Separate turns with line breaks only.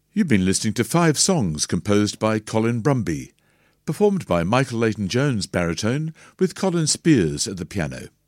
You've been listening to 5 songs composed by Colin Brumby, performed by Michael Leighton-Jones baritone with Colin Spears at the piano.